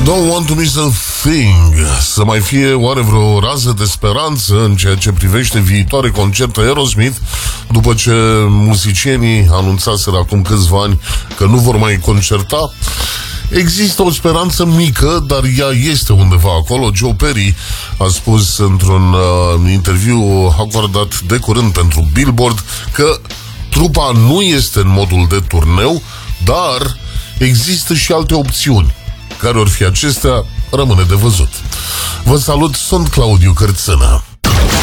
don't want to miss a thing. Să mai fie oare vreo rază de speranță în ceea ce privește viitoare concerte Aerosmith, după ce muzicienii anunțaseră acum câțiva ani că nu vor mai concerta? Există o speranță mică, dar ea este undeva acolo. Joe Perry a spus într-un interviu acordat de curând pentru Billboard că trupa nu este în modul de turneu, dar există și alte opțiuni. Care or fi acestea, rămâne de văzut. Vă salut, sunt Claudiu Cărțână.